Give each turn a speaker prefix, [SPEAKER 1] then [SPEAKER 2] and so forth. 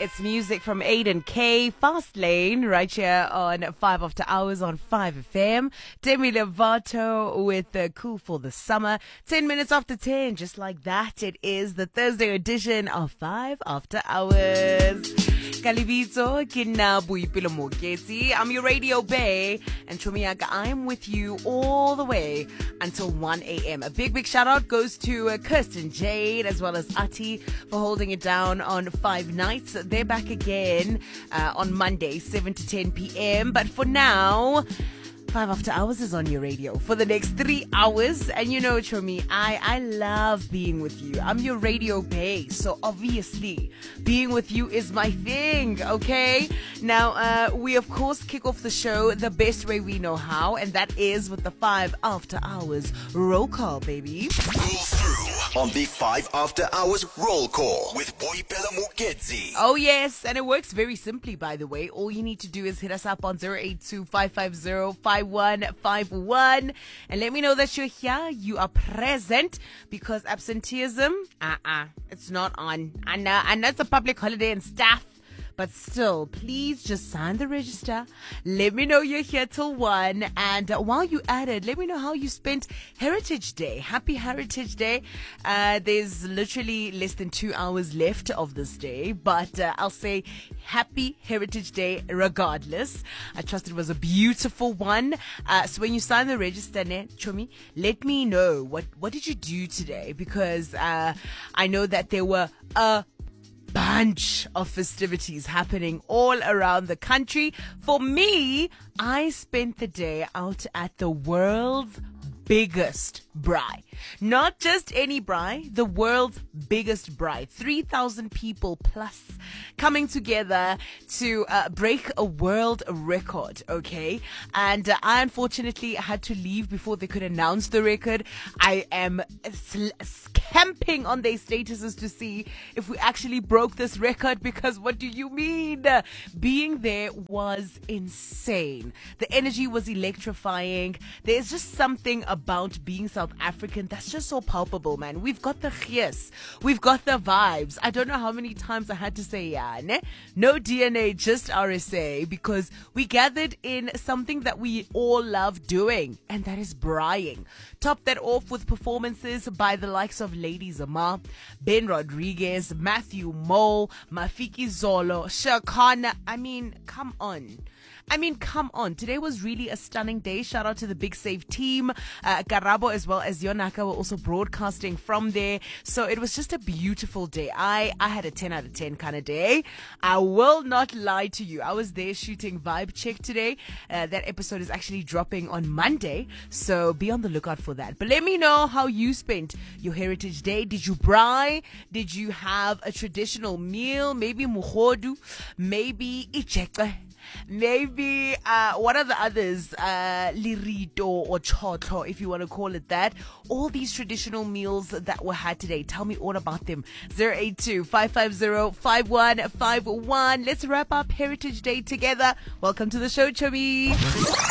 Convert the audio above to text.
[SPEAKER 1] It's music from Aiden K, Fast Lane, right here on 5 After Hours on 5FM. Demi Lovato with Cool for the Summer. 10 minutes after 10, just like that. It is the Thursday edition of 5 After Hours. Kalibitso, Kinabuipilo Moketi. I'm your Radio Bay, and Chumiaka, I'm with you all the way until 1 a.m. A big shout out goes to Kirsten Jade as well as Ati for holding it down on 5 nights. They're back again on Monday, 7 to 10 p.m. But for now, 5 After Hours is on your radio for the next 3 hours. And you know, Chomi, I love being with you. I'm your Radio Bay, so obviously being with you is my thing, okay? Now, we of course kick off the show the best way we know how, and that is with the 5 After Hours roll call, baby.
[SPEAKER 2] Roll through on the 5 After Hours roll call with Boipelo Moketsi.
[SPEAKER 1] Oh yes, and it works very simply, by the way. All you need to do is hit us up on 082-550-5151 and let me know that you're here, you are present, because absenteeism, it's not on. I know it's a public holiday and stuff, but still, please just sign the register. Let me know you're here till 1. And while you at it, let me know how you spent Heritage Day. Happy Heritage Day. There's literally less than 2 hours left of this day, but I'll say happy Heritage Day regardless. I trust it was a beautiful one. So when you sign the register, Chomi, let me know what did you do today, because I know that there were a bunch of festivities happening all around the country. For me, I spent the day out at the world's biggest braai. Not just any braai, the world's biggest braai. 3,000 people plus coming together to break a world record, okay? And I unfortunately had to leave before they could announce the record. I am camping on their statuses to see if we actually broke this record, because what do you mean? Being there was insane. The energy was electrifying. There's just something about being South African that's just so palpable, man. We've got the gees, we've got the vibes. I don't know how many times I had to say no DNA, just RSA, because we gathered in something that we all love doing, and that is braaiing. Top that off with performances by the likes of Lady Zama, Ben Rodriguez, Matthew Mole, Mafiki Zolo, Shakana. I mean, come on. Today was really a stunning day. Shout out to the Big Save team. Karabo as well as Yonaka were also broadcasting from there. So it was just a beautiful day. I had a 10 out of 10 kind of day. I will not lie to you. I was there shooting Vibe Check today. That episode is actually dropping on Monday, so be on the lookout for that. But let me know how you spent your Heritage Day. Did you braai? Did you have a traditional meal? Maybe muhodu? Maybe ichekwe? Maybe what are the others, lirito or chotlo, if you want to call it that. All these traditional meals that were had today, tell me all about them. 082-550-5151. Let's wrap up Heritage Day together. Welcome to the show, Chomi.